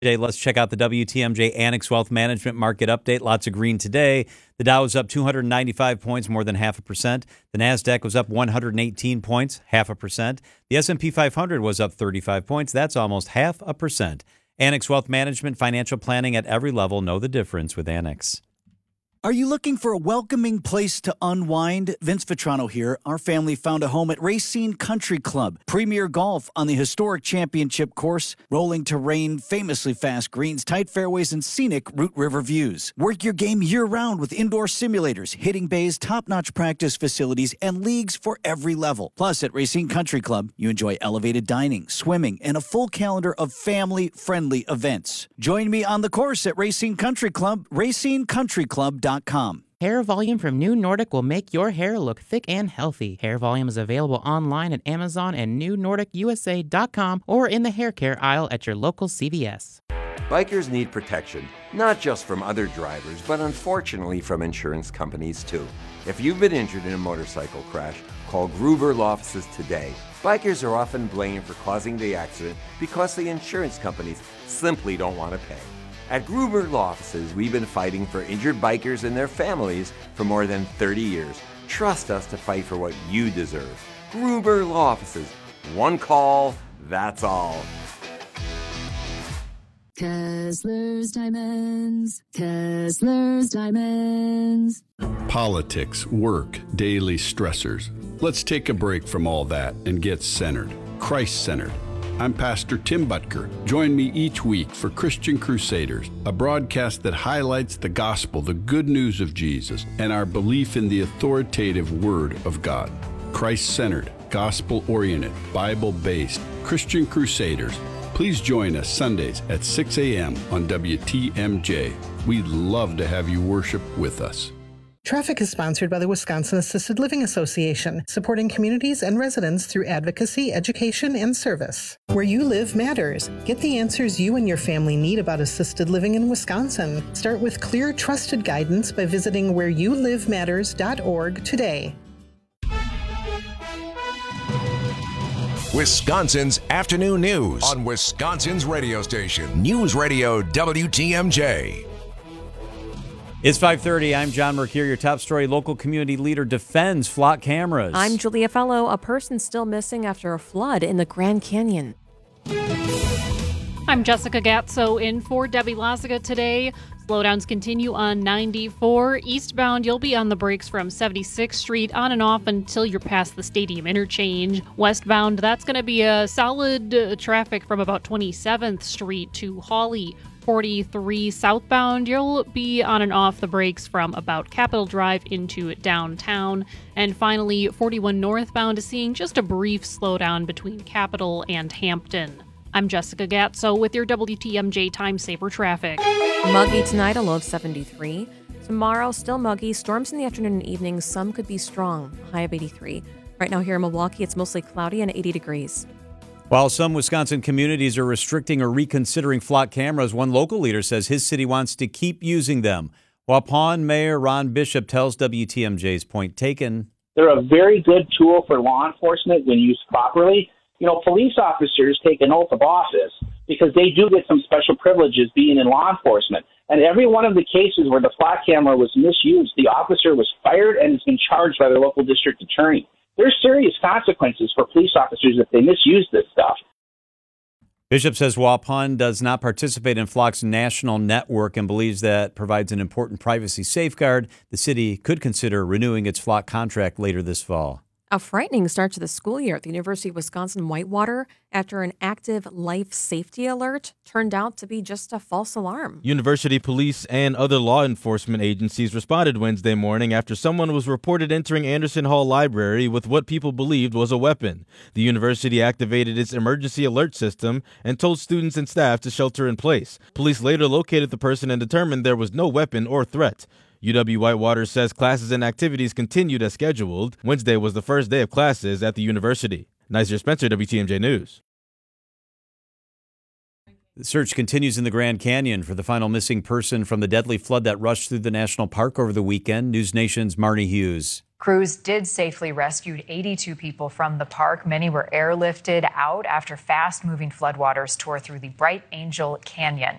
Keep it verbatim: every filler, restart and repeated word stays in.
Today, let's check out the W T M J Annex Wealth Management Market Update. Lots of green today. The Dow was up two hundred ninety-five points, more than half a percent. The NASDAQ was up one hundred eighteen points, half a percent. The S and P five hundred was up thirty-five points. That's almost half a percent. Annex Wealth Management, financial planning at every level. Know the difference with Annex. Are you looking for a welcoming place to unwind? Vince Vitrano here. Our family found a home at Racine Country Club. Premier golf on the historic championship course, rolling terrain, famously fast greens, tight fairways, and scenic Root River views. Work your game year-round with indoor simulators, hitting bays, top-notch practice facilities, and leagues for every level. Plus, at Racine Country Club, you enjoy elevated dining, swimming, and a full calendar of family-friendly events. Join me on the course at Racine Country Club, racine country club dot com. Hair Volume from New Nordic will make your hair look thick and healthy. Hair Volume is available online at Amazon and new nordic u s a dot com or in the hair care aisle at your local C V S. Bikers need protection, not just from other drivers, but unfortunately from insurance companies too. If you've been injured in a motorcycle crash, call Gruber Law Offices today. Bikers are often blamed for causing the accident because the insurance companies simply don't want to pay. At Gruber Law Offices, we've been fighting for injured bikers and their families for more than thirty years. Trust us to fight for what you deserve. Gruber Law Offices. One call, that's all. Kessler's Diamonds. Kessler's Diamonds. Politics, work, daily stressors. Let's take a break from all that and get centered. Christ-centered. I'm Pastor Tim Butker. Join me each week for Christian Crusaders, a broadcast that highlights the gospel, the good news of Jesus, and our belief in the authoritative Word of God. Christ-centered, gospel-oriented, Bible-based Christian Crusaders. Please join us Sundays at six a.m. on W T M J. We'd love to have you worship with us. Traffic is sponsored by the Wisconsin Assisted Living Association, supporting communities and residents through advocacy, education, and service. Where you live matters. Get the answers you and your family need about assisted living in Wisconsin. Start with clear, trusted guidance by visiting where you live matters dot org today. Wisconsin's afternoon news on Wisconsin's radio station, News Radio W T M J. It's five thirty. I'm John Mercure. Your top story: local community leader defends flock cameras. I'm Julia Fellow. A person still missing after a flood in the Grand Canyon. I'm Jessica Gatso in for Debbie Lazica today. Slowdowns continue on ninety-four. Eastbound, you'll be on the brakes from seventy-sixth Street on and off until you're past the Stadium Interchange. Westbound, that's going to be a solid uh, traffic from about twenty-seventh Street to Hawley. forty-three southbound, you'll be on and off the brakes from about Capitol Drive into downtown. And finally, forty-one northbound is seeing just a brief slowdown between Capitol and Hampton. I'm Jessica Gatso with your W T M J Time Saver traffic. Muggy tonight, a low of seventy-three. Tomorrow, still muggy. Storms in the afternoon and evening. Some could be strong. High of eighty-three. Right now here in Milwaukee, it's mostly cloudy and eighty degrees. While some Wisconsin communities are restricting or reconsidering flock cameras, one local leader says his city wants to keep using them. Waupun Mayor Ron Bishop tells W T M J's point taken. They're a very good tool for law enforcement when used properly. You know, police officers take an oath of office because they do get some special privileges being in law enforcement. And every one of the cases where the flock camera was misused, the officer was fired and has been charged by the local district attorney. There's serious consequences for police officers if they misuse this stuff. Bishop says Waupun does not participate in Flock's national network and believes that provides an important privacy safeguard. The city could consider renewing its Flock contract later this fall. A frightening start to the school year at the University of Wisconsin-Whitewater after an active life safety alert turned out to be just a false alarm. University police and other law enforcement agencies responded Wednesday morning after someone was reported entering Anderson Hall Library with what people believed was a weapon. The university activated its emergency alert system and told students and staff to shelter in place. Police later located the person and determined there was no weapon or threat. U W-Whitewater says classes and activities continued as scheduled. Wednesday was the first day of classes at the university. Nizer Spencer, W T M J News. The search continues in the Grand Canyon for the final missing person from the deadly flood that rushed through the national park over the weekend. News Nation's Marnie Hughes. Crews did safely rescue eighty-two people from the park. Many were airlifted out after fast-moving floodwaters tore through the Bright Angel Canyon.